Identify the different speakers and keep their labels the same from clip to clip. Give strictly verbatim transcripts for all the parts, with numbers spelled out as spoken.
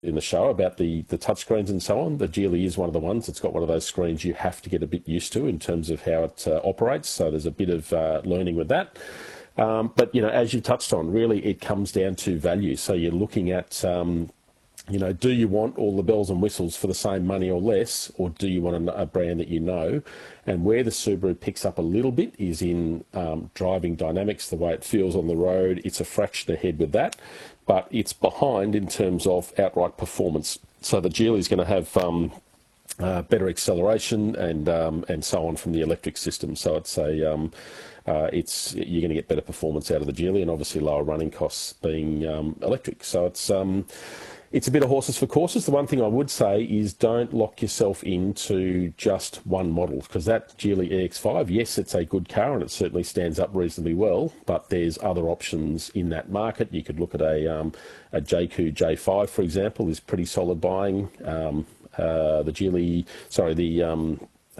Speaker 1: in the show about the, the touchscreens and so on. The Geely is one of the ones that's got one of those screens you have to get a bit used to in terms of how it uh, operates. So there's a bit of uh, learning with that. Um, but, you know, as you touched on, really it comes down to value. So you're looking at, um, you know, do you want all the bells and whistles for the same money or less, or do you want a, a brand that you know? And where the Subaru picks up a little bit is in um, driving dynamics, the way it feels on the road. It's a fraction ahead with that, but it's behind in terms of outright performance. So the Geely is going to have um, uh, better acceleration and um, and so on from the electric system. So it's a um, uh, it's you're going to get better performance out of the Geely, and obviously lower running costs being um, electric. So it's um, It's a bit of horses for courses. The one thing I would say is don't lock yourself into just one model, because that Geely E X five, yes, it's a good car and it certainly stands up reasonably well, but there's other options in that market. You could look at a, um, a J Q J five, for example, is pretty solid buying. Um, uh, the Geely, sorry, the um,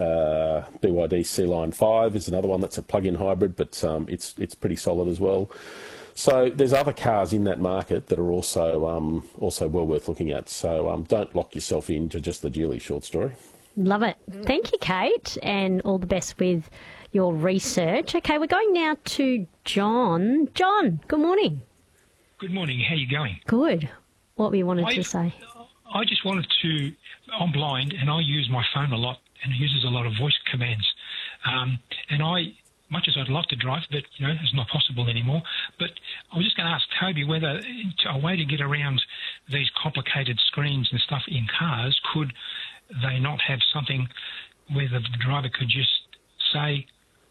Speaker 1: uh, B Y D C-Line five is another one that's a plug-in hybrid, but um, it's it's pretty solid as well. So there's other cars in that market that are also um, also well worth looking at. So um, don't lock yourself into just the Geely short story.
Speaker 2: Love it. Thank you, Kate, and all the best with your research. Okay, we're going now to John. John, good morning.
Speaker 3: Good morning. How are you going?
Speaker 2: Good. What were you wanted
Speaker 3: I,
Speaker 2: to say?
Speaker 3: I just wanted to, I'm blind and I use my phone a lot, and it uses a lot of voice commands. Um, and I... much as I'd love to drive, but, you know, it's not possible anymore. But I was just going to ask Toby whether a way to get around these complicated screens and stuff in cars, could they not have something where the driver could just say,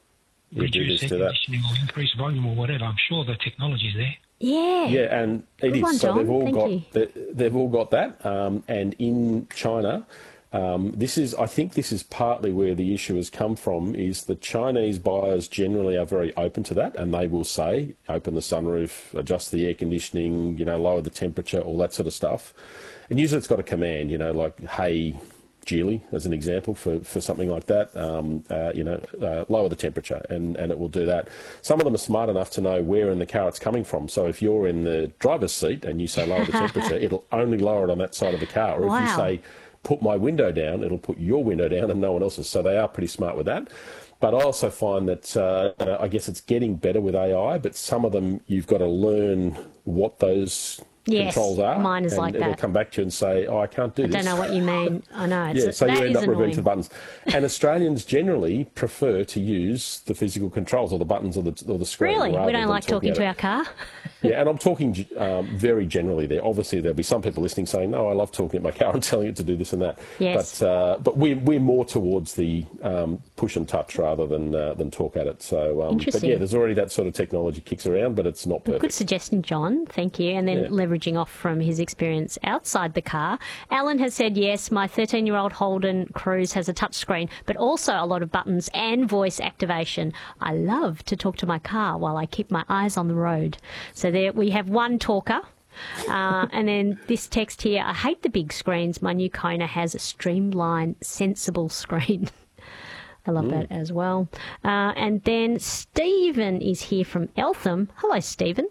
Speaker 1: You
Speaker 3: reduce air conditioning or increase volume or whatever? I'm sure the technology's there.
Speaker 2: Yeah.
Speaker 1: Yeah, and it
Speaker 2: Good
Speaker 1: is.
Speaker 2: one,
Speaker 1: so
Speaker 2: John.
Speaker 1: they've all
Speaker 2: Thank
Speaker 1: got
Speaker 2: you.
Speaker 1: they, they've all got that. Um, and in China, Um, this is, I think this is partly where the issue has come from, is the Chinese buyers generally are very open to that, and they will say, open the sunroof, adjust the air conditioning, you know, lower the temperature, all that sort of stuff. And usually it's got a command, you know, like, hey, Geely, as an example, for, for something like that, um, uh, you know, uh, lower the temperature, and, and it will do that. Some of them are smart enough to know where in the car it's coming from. So if you're in the driver's seat and you say lower the temperature, it'll only lower it on that side of the car. Or
Speaker 2: Wow.
Speaker 1: if you say, put my window down, it'll put your window down and no one else's. So they are pretty smart with that. But I also find that, uh, I guess it's getting better with A I, but some of them you've got to learn what those
Speaker 2: Yes,
Speaker 1: controls are.
Speaker 2: mine is
Speaker 1: and
Speaker 2: like
Speaker 1: it'll
Speaker 2: that.
Speaker 1: come back to you and say, oh, I can't do
Speaker 2: I
Speaker 1: this.
Speaker 2: don't know what you mean. I know. It's,
Speaker 1: Yeah, so you
Speaker 2: that
Speaker 1: end
Speaker 2: is
Speaker 1: up reverting to the
Speaker 2: annoying.
Speaker 1: buttons. And Australians generally prefer to use the physical controls or the buttons or the, or the screen.
Speaker 2: Really?
Speaker 1: rather
Speaker 2: We don't
Speaker 1: than
Speaker 2: like talking
Speaker 1: at
Speaker 2: to
Speaker 1: it.
Speaker 2: our car?
Speaker 1: Yeah, and I'm talking um, very generally there. Obviously, there'll be some people listening saying, no, I love talking at my car and telling it to do this and that.
Speaker 2: Yes.
Speaker 1: But uh, but we're, we're more towards the um, push and touch rather than uh, than talk at it. So, um, but
Speaker 2: Interesting.
Speaker 1: yeah, there's already that sort of technology kicks around, but it's not perfect.
Speaker 2: Good suggestion, John. Thank you. And then
Speaker 1: Yeah.
Speaker 2: leveraging off from his experience outside the car, Alan has said, yes, my thirteen-year-old Holden Cruise has a touchscreen, but also a lot of buttons and voice activation. I love to talk to my car while I keep my eyes on the road. So there we have one talker. Uh, and then this text here, I hate the big screens. My new Kona has a streamlined, sensible screen. I love that as well. Uh, and then Stephen is here from Eltham. Hello, Stephen.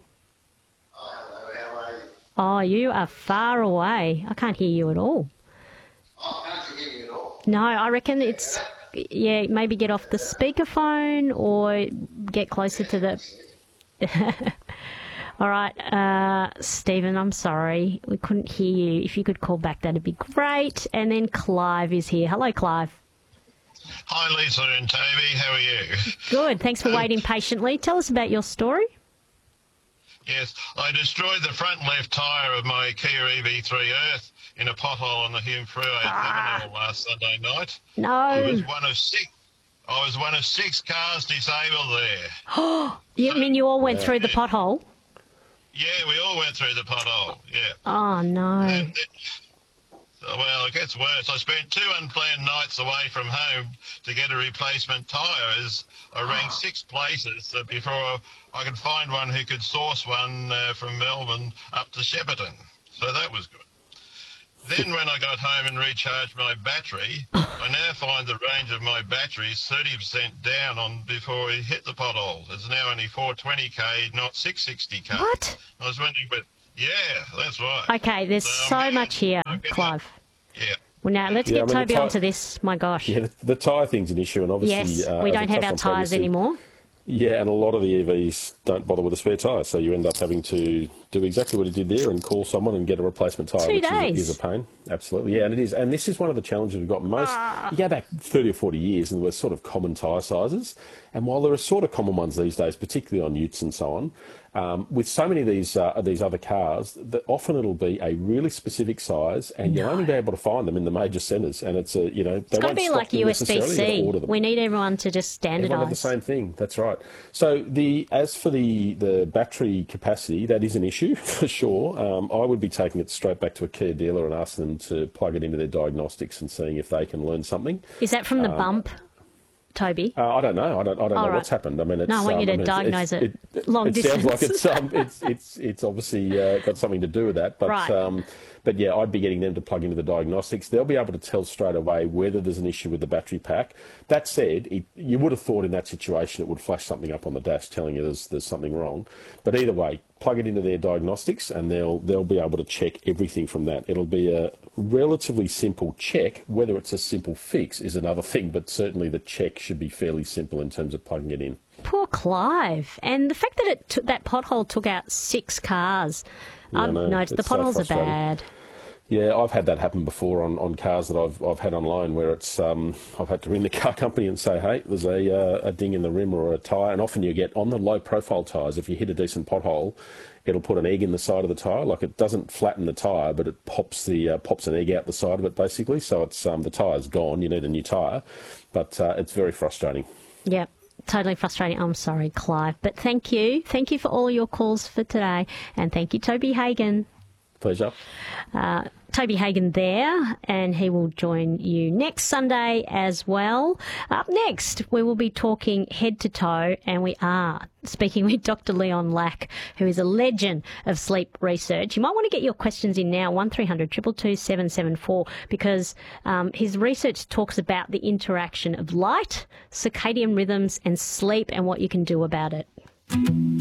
Speaker 2: Oh, you are far away. I can't hear you at all.
Speaker 4: Oh, I can't hear you at all.
Speaker 2: No, I reckon it's, yeah, maybe get off the speakerphone or get closer to the... All right, uh, Stephen, I'm sorry. We couldn't hear you. If you could call back, that'd be great. And then Clive is here. Hello, Clive.
Speaker 4: Hi, Lisa and Toby. How are you?
Speaker 2: Good. Thanks for waiting patiently. Tell us about your story.
Speaker 4: Yes, I destroyed the front left tyre of my Kia E V three Earth in a pothole on the Hume Freeway at Livernool last Sunday night. I was
Speaker 2: No.
Speaker 4: one of six. I was one of six cars disabled there.
Speaker 2: You mean you all went through the pothole?
Speaker 4: Yeah, we all went through the pothole. Yeah.
Speaker 2: Oh, no.
Speaker 4: And it, well, it gets worse. I spent two unplanned nights away from home to get a replacement tyre as I rang six places before I could find one who could source one uh, from Melbourne up to Shepparton. So that was good. Then when I got home and recharged my battery, I now find the range of my battery is thirty percent down on before we hit the pothole. It's now only four twenty k, not six sixty k.
Speaker 2: What?
Speaker 4: I was wondering, but Yeah, that's right.
Speaker 2: Okay, there's
Speaker 4: So
Speaker 2: so
Speaker 4: I'm getting-
Speaker 2: much here,
Speaker 4: I'm getting
Speaker 2: Clive.
Speaker 4: that. Yeah.
Speaker 2: Well, now let's
Speaker 1: Yeah,
Speaker 2: get
Speaker 1: I mean,
Speaker 2: Toby
Speaker 1: the ti-
Speaker 2: onto this. My gosh.
Speaker 1: Yeah, the, the tyre thing's an issue, and obviously
Speaker 2: yes,
Speaker 1: uh,
Speaker 2: we
Speaker 1: as I
Speaker 2: don't have
Speaker 1: touched
Speaker 2: our
Speaker 1: on
Speaker 2: tyres
Speaker 1: previously,
Speaker 2: anymore.
Speaker 1: Yeah, and a lot of the E Vs don't bother with a spare tyre, so you end up having to do exactly what it did there and call someone and get a replacement tyre,
Speaker 2: Two
Speaker 1: which
Speaker 2: days.
Speaker 1: is, is a pain. Absolutely, yeah, and it is. And this is one of the challenges we've got most.
Speaker 2: Ah.
Speaker 1: You go back thirty or forty years, and there were sort of common tyre sizes, and while there are sort of common ones these days, particularly on utes and so on, um, with so many of these uh, these other cars, that often it'll be a really specific size, and you'll only be able to find them in the major centres, and it's a you know they
Speaker 2: It's got to
Speaker 1: won't
Speaker 2: be
Speaker 1: stock
Speaker 2: like
Speaker 1: them
Speaker 2: U S B
Speaker 1: necessarily, you've got to
Speaker 2: C.
Speaker 1: order them.
Speaker 2: We need everyone to just
Speaker 1: Everyone have the
Speaker 2: standardise.
Speaker 1: same thing. That's right. So the as for the, the battery capacity, that is an issue for sure. Um, I would be taking it straight back to a Kia dealer and asking them to plug it into their diagnostics and seeing if they can learn something.
Speaker 2: Is that from the
Speaker 1: Um,
Speaker 2: bump, Toby?
Speaker 1: Uh, I don't know. I don't. I don't know
Speaker 2: All right.
Speaker 1: what's happened. I mean, it's,
Speaker 2: No, I want you
Speaker 1: um,
Speaker 2: to
Speaker 1: I mean, it's-
Speaker 2: diagnose
Speaker 1: it's-
Speaker 2: it long
Speaker 1: it sounds like
Speaker 2: distance.
Speaker 1: it's um, it's it's it's obviously uh, got something to do with that. But
Speaker 2: Right.
Speaker 1: um, but yeah, I'd be getting them to plug into the diagnostics. They'll be able to tell straight away whether there's an issue with the battery pack. That said, it, you would have thought in that situation it would flash something up on the dash telling you there's there's something wrong. But either way, plug it into their diagnostics and they'll they'll be able to check everything from that. It'll be a relatively simple check. Whether it's a simple fix is another thing, but certainly the check should be fairly simple in terms of plugging it in.
Speaker 2: Poor Clive. And the fact that it took, that pothole took out six cars.
Speaker 1: Yeah, I
Speaker 2: I've
Speaker 1: know.
Speaker 2: noticed the
Speaker 1: It's so
Speaker 2: potholes are
Speaker 1: frustrating.
Speaker 2: bad.
Speaker 1: Yeah, I've had that happen before on, on cars that I've I've had on loan where it's um, I've had to ring the car company and say, hey, there's a uh, a ding in the rim or a tyre, and often you get on the low profile tyres, if you hit a decent pothole, it'll put an egg in the side of the tyre. Like it doesn't flatten the tyre, but it pops the uh, pops an egg out the side of it basically. So it's um, the tyre's gone. You need a new tyre, but uh, it's very frustrating.
Speaker 2: Yeah. Totally frustrating. I'm sorry, Clive. But thank you. Thank you for all your calls for today. And thank you, Toby Hagan.
Speaker 1: Pleasure.
Speaker 2: Uh, Toby Hagan there, and he will join you next Sunday as well. Up next, we will be talking head to toe, and we are speaking with Doctor Leon Lack, who is a legend of sleep research. You might want to get your questions in now, one three hundred two two two seven seven four, because um, his research talks about the interaction of light, circadian rhythms, and sleep, and what you can do about it.